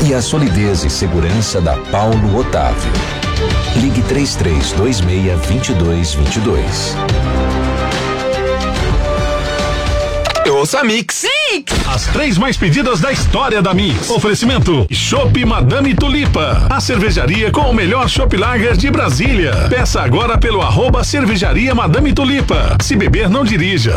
e a solidez e segurança da Paulo Otávio. Ligue 3326-2222. Ouça a Mix. As 3 mais pedidas da história da Mix. Oferecimento: Chopp Madame Tulipa, a cervejaria com o melhor chopp lager de Brasília. Peça agora pelo @cervejaria Madame Tulipa. Se beber, não dirija.